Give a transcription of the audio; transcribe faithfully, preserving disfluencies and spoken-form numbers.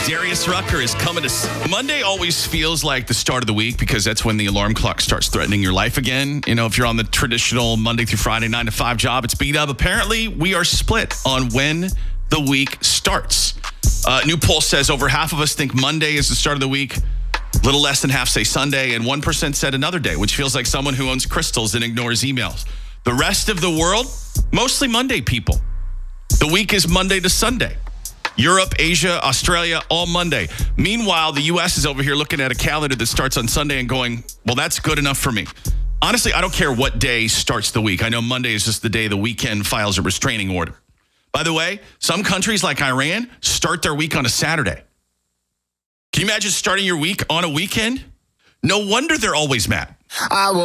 Darius Rucker is coming to... S- Monday always feels like the start of the week because that's when the alarm clock starts threatening your life again. You know, if you're on the traditional Monday through Friday, nine to five job, it's beat up. Apparently, we are split on when the week starts. Uh, new poll says over half of us think Monday is the start of the week. Little less than half say Sunday, and one percent said another day, which feels like someone who owns crystals and ignores emails. The rest of the world, mostly Monday people. The week is Monday to Sunday. Europe, Asia, Australia, all Monday. Meanwhile, the U S is over here looking at a calendar that starts on Sunday and going, well, that's good enough for me. Honestly, I don't care what day starts the week. I know Monday is just the day the weekend files a restraining order. By the way, some countries like Iran start their week on a Saturday. Can you imagine starting your week on a weekend? No wonder they're always mad. I will